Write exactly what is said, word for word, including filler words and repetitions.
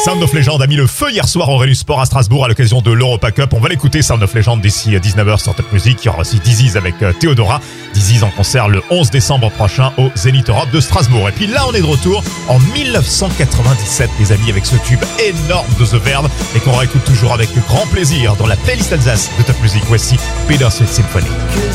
Sound of Legend a mis le feu hier soir au Rhenus Sport à Strasbourg à l'occasion de l'Europa Cup. On va l'écouter, Sound of Legend, d'ici dix-neuf heures sur Top Music. Il y aura aussi Dizzy avec Theodora. Dizzy en concert le onze décembre prochain au Zénith Europe de Strasbourg. Et puis là, on est de retour en dix-neuf cent quatre-vingt-dix-sept, les amis, avec ce tube énorme de The Verve et qu'on réécoute toujours avec grand plaisir dans la playlist Alsace de Top Music. Voici Bittersweet Symphony.